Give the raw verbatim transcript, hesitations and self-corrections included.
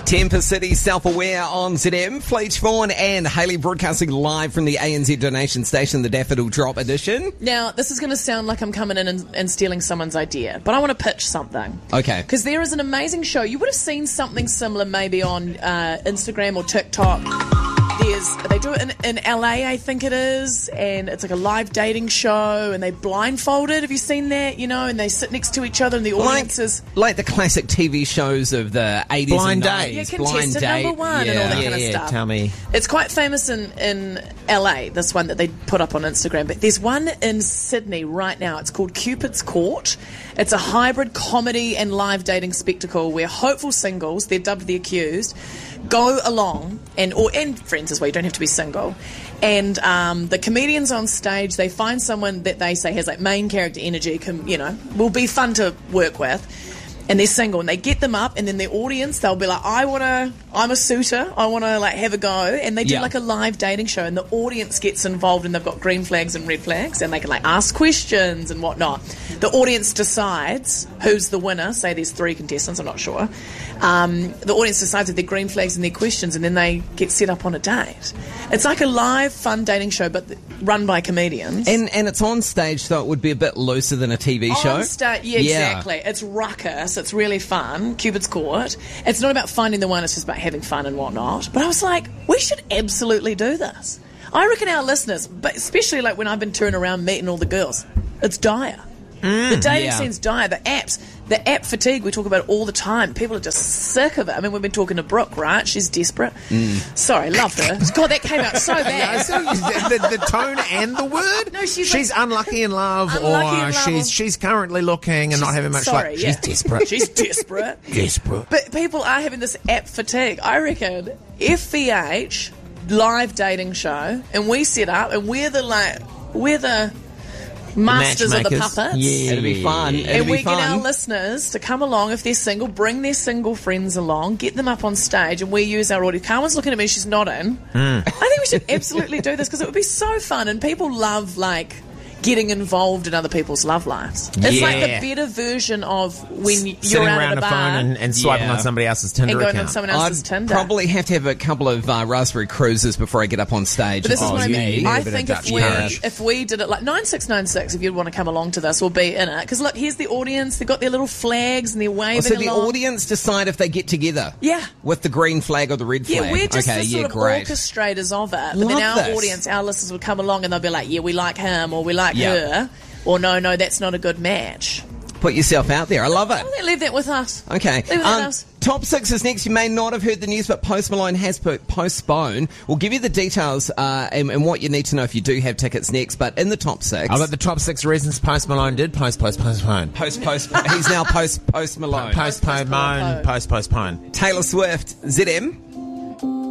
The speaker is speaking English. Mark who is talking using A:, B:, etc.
A: Temper City, Self-Aware on Z M. Fleet Vaughan and Hayley broadcasting live from the A N Z donation station, the Daffodil Drop edition.
B: Now, this is going to sound like I'm coming in and, and stealing someone's idea, but I want to pitch something.
A: Okay.
B: Because there is an amazing show. You would have seen something similar maybe on uh, Instagram or TikTok. There's, they do it in, in L A, I think it is, and it's like a live dating show, and they blindfolded. Have you seen that? You know, and they sit next to each other, and the audience
A: like,
B: is
A: like the classic T V shows of the eighties
C: Blind
A: and
C: Date.
A: nineties.
B: Yeah,
A: Blind
B: contestant
A: Date.
B: number one
A: yeah.
B: and all that
C: Yeah,
B: kind of
C: yeah,
B: stuff.
C: tell me.
B: It's quite famous in, in L A, this one that they put up on Instagram. But there's one in Sydney right now. It's called Cupid's Court. It's a hybrid comedy and live dating spectacle where hopeful singles, they're dubbed the accused, go along, and or and friends as well, you don't have to be single. And um, the comedians on stage, they find someone that they say has like main character energy, can, you know, will be fun to work with. And they're single, and they get them up, and then the audience, they'll be like, I want to, I'm a suitor, I want to like have a go. And they do
A: Yeah.
B: like a live dating show, and the audience gets involved, and they've got green flags and red flags, and they can like ask questions and whatnot. The audience decides who's the winner. Say there's three contestants, I'm not sure. Um, the audience decides if they're green flags and their questions, and then they get set up on a date. It's like a live, fun dating show, but run by comedians.
A: And and it's on stage, so it would be a bit looser than a T V show.
B: On sta- yeah,
A: Yeah.
B: exactly. It's ruckus. It's really fun. Cupid's Court. It's not about finding the one. It's just about having fun and whatnot. But I was like, we should absolutely do this. I reckon our listeners, but especially like when I've been touring around meeting all the girls, it's dire. the dating
A: yeah.
B: scene's dire. The apps, the app fatigue we talk about all the time. People are just sick of it. I mean, we've been talking to Brooke, right? She's desperate. Sorry, love her. God, that came out so
C: Yeah,
B: bad.
C: so the, the tone and the word.
B: No, she's
C: she's
B: like-
C: unlucky in love,
B: Unlucky
C: or
B: in love,
C: she's
B: or-
C: she's currently looking and not having much
B: Sorry,
C: luck.
B: yeah.
C: She's desperate.
B: She's desperate.
C: desperate.
B: But people are having this app fatigue. I reckon F V H live dating show, and we set up, and we're the like we're the masters of the
C: matchmakers.
B: puppets.
C: Yeah.
A: It'd be fun. It'd
B: And
A: be
B: we
A: fun.
B: get our listeners to come along if they're single, bring their single friends along, get them up on stage, and we use our audio. Carmen's looking at me, she's nodding. I think we should absolutely do this because it would be so fun, and people love, like, getting involved in other people's love lives. It's like the
C: Yeah.
B: better version of when you're
C: Sitting
B: out
C: around
B: at a
C: a
B: bar
C: phone and, and swiping
A: Yeah.
C: on somebody else's Tinder
B: and going
C: account.
B: on someone else's
A: I'd
B: Tinder.
A: probably have to have a couple of uh, raspberry cruises before I get up on stage.
B: But this is
A: Oh,
B: what I
A: yeah.
B: mean.
C: yeah,
B: I
C: a bit of
B: think if
C: Dutch
B: we
C: courage.
B: if we did it like nine six nine six, if you'd want to come along to this, we'll be in it. Because look, here's the audience. They've got their little flags and they're waving
A: Oh, so the
B: along.
A: audience decide if they get together.
B: Yeah.
A: With the green flag or the red flag.
B: Yeah, we're just
A: okay,
B: the
A: yeah,
B: sort of
A: great.
B: orchestrators of it. But
A: Love
B: then our
A: this.
B: audience, our listeners would come along and they'll be like, yeah, we like him or we like
A: Yeah.
B: her. Or no, no, that's not a good match.
A: Put yourself out there. I love it.
B: Well, then leave that with us.
A: Okay.
B: Leave it with
A: Um,
B: us.
A: top six is next. You may not have heard the news, but Post Malone has po- postponed. We'll give you the details uh, and, and what you need to know if you do have tickets next. But in the top six,
C: I've got the top six reasons Post Malone did post, post, postpone.
A: post post. He's now post Post Malone.
C: Post, postpone,
B: postpone.
C: post, postpone.
A: Taylor Swift, Z M.